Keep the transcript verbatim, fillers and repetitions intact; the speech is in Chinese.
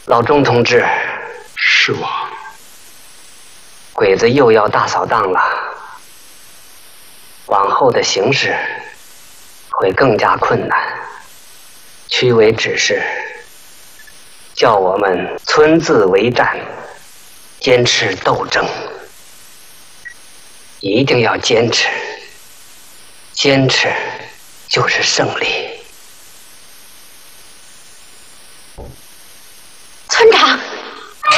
老钟同志， 是我。 鬼子又要大扫荡了，往后的形势会更加困难。区委指示，叫我们村自为战，坚持斗争，一定要坚持，坚持就是胜利。